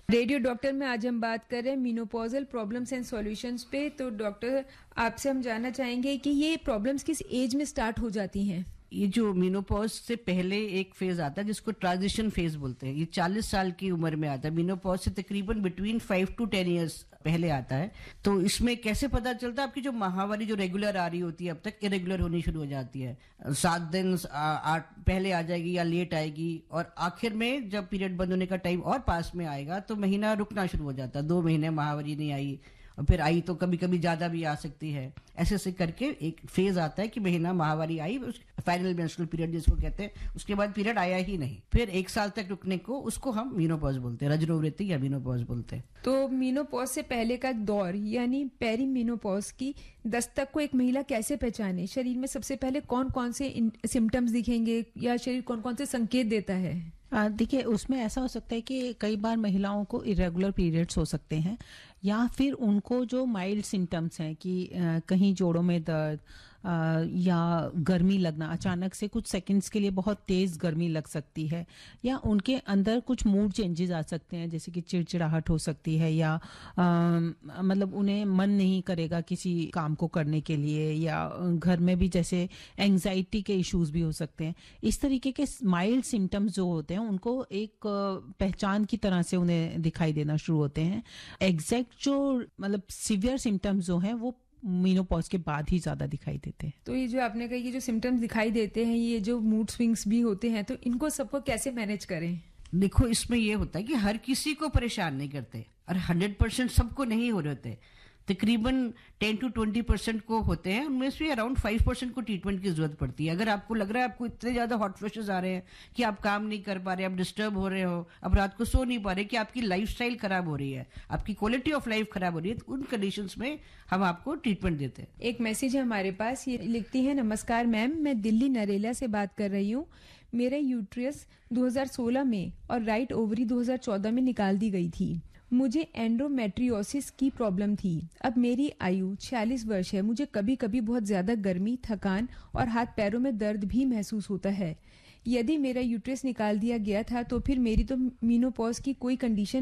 Radio doctor में आज हम बात कर रहे हैं मीनोपॉजल प्रॉब्लम्स एंड सॉल्यूशंस पे। तो डॉक्टर, आपसे हम जानना चाहेंगे कि ये प्रॉब्लम्स किस एज में स्टार्ट हो जाती हैं? ये जो मीनोपॉज से पहले एक फेज आता है जिसको ट्रांजिशन फेज बोलते हैं, ये 40 साल की उम्र में आता है। मीनोपॉज से तकरीबन बिटवीन 5 to 10 ईयर्स पहले आता है। तो इसमें कैसे पता चलता है? आपकी जो माहवारी जो रेगुलर आ रही होती है अब तक इरेगुलर होनी शुरू हो जाती है। 7 दिन 8 पहले आ जाएगी या लेट आएगी, और आखिर में जब पीरियड बंद होने का टाइम और पास में आएगा तो महीना रुकना शुरू हो जाता है। 2 महीने माहवारी नहीं आई और फिर आई तो कभी कभी ज्यादा भी आ सकती है। ऐसे ऐसे करके एक फेज आता है कि महीना माहवारी आई, फाइनल मेंस्ट्रुअल पीरियड जिसको कहते हैं, उसके बाद पीरियड आया ही नहीं, फिर 1 साल तक रुकने को उसको हम मीनोपॉज बोलते हैं, रजनोवृत्ति या मीनोपॉज बोलते हैं। तो मीनोपॉज से पहले का दौर यानी पेरीमीनोपॉज की दस्तक को एक महिला कैसे पहचाने? शरीर में सबसे पहले कौन कौन से सिम्टम्स दिखेंगे या शरीर कौन कौन से संकेत देता है? देखिए, उसमें ऐसा हो सकता है कि कई बार महिलाओं को इरेगुलर पीरियड्स हो सकते हैं, या फिर उनको जो माइल्ड सिम्टम्स हैं कि कहीं जोड़ों में दर्द या गर्मी लगना, अचानक से कुछ सेकंड्स के लिए बहुत तेज गर्मी लग सकती है, या उनके अंदर कुछ मूड चेंजेस आ सकते हैं, जैसे कि चिड़चिड़ाहट हो सकती है, या मतलब उन्हें मन नहीं करेगा किसी काम को करने के लिए, या घर में भी जैसे एंजाइटी के इश्यूज भी हो सकते हैं। इस तरीके के माइल्ड सिम्टम्स जो होते हैं उनको एक पहचान की तरह से उन्हें दिखाई देना शुरू होते हैं। एग्जैक्ट जो मतलब सीवियर सिम्टम्स जो हैं वो मीनोपॉज के बाद ही ज्यादा दिखाई देते हैं। तो ये जो आपने कहा कि जो सिम्टम्स दिखाई देते हैं, ये जो मूड स्विंग्स भी होते हैं, तो इनको सबको कैसे मैनेज करें? देखो, इसमें ये होता है कि हर किसी को परेशान नहीं करते और 100% सबको नहीं हो रहे होते। तकरीबन 10 to 20% को होते हैं, उनमें से अराउंड 5% को ट्रीटमेंट की जरूरत पड़ती है। अगर आपको लग रहा है आपको इतने ज्यादा हॉट फ्लैशेस आ रहे हैं कि आप काम नहीं कर पा रहे, आप डिस्टर्ब हो रहे हो, अब रात को सो नहीं पा रहे, कि आपकी लाइफस्टाइल खराब हो रही है, आपकी क्वालिटी ऑफ लाइफ खराब हो रही है, तो उन कंडीशंस में हम आपको ट्रीटमेंट देते हैं। एक मैसेज है हमारे पास, ये लिखती है, नमस्कार मैम, मैं दिल्ली नरेला से बात कर रही हूँ। मेरा यूट्रस 2016 में और राइट ओवरी 2014 में निकाल दी गई थी। मुझे एंडोमेट्रियोसिस की प्रॉब्लम थी। अब मेरी आयु 46 वर्ष है। मुझे कभी कभी बहुत ज्यादा गर्मी, थकान और हाथ पैरों में दर्द भी महसूस होता है। यदि मेरा यूट्रस निकाल दिया गया था तो फिर मेरी तो मीनोपॉज की कोई कंडीशन